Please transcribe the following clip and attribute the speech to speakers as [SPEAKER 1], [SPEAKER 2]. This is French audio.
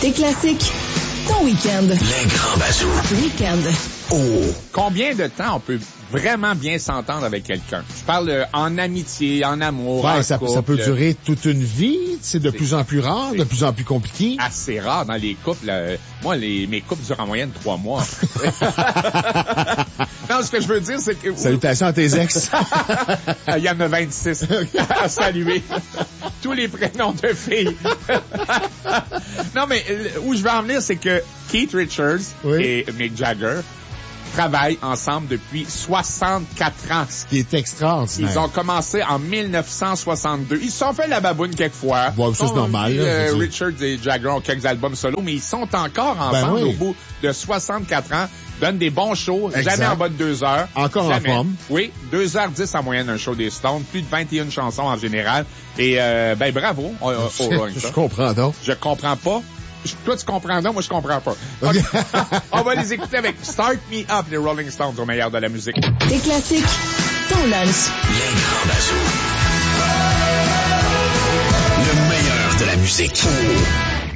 [SPEAKER 1] Tes classiques, ton week-end.
[SPEAKER 2] Les grands bazous.
[SPEAKER 1] Week-end.
[SPEAKER 3] Oh! Combien de temps on peut vraiment bien s'entendre avec quelqu'un? Je parle en amitié, en amour, en
[SPEAKER 4] ça
[SPEAKER 3] couple.
[SPEAKER 4] peut durer toute une vie. C'est de plus en plus rare, de plus en plus compliqué.
[SPEAKER 3] Assez rare dans les couples. Moi, mes couples durent en moyenne 3 mois. Non, ce que je veux dire, c'est que...
[SPEAKER 4] Salutations à tes ex.
[SPEAKER 3] Il y en a 26 à saluer. Tous les prénoms de filles. Non, mais où je veux en venir, c'est que Keith Richards et Mick Jagger travaillent ensemble depuis 64 ans.
[SPEAKER 4] Ce qui est extraordinaire.
[SPEAKER 3] Ils ont commencé en 1962. Ils se sont fait la baboune quelquefois.
[SPEAKER 4] Ouais, ça, c'est normal.
[SPEAKER 3] Richards et Jagger ont quelques albums solo, mais ils sont encore ensemble au bout de 64 ans. Donnent des bons shows, jamais en bas de 2 heures.
[SPEAKER 4] Encore
[SPEAKER 3] jamais.
[SPEAKER 4] en forme.
[SPEAKER 3] Oui, 2h10 en moyenne un show des Stones, plus de 21 chansons en général. Et bravo.
[SPEAKER 4] Je comprends donc.
[SPEAKER 3] Je comprends pas. Toi, tu comprends donc, moi, je comprends pas. Okay. On va les écouter avec Start Me Up, les Rolling Stones, au meilleur de la musique.
[SPEAKER 1] Tes classiques, ton lunch.
[SPEAKER 2] Les grands bazous. Le meilleur de la musique.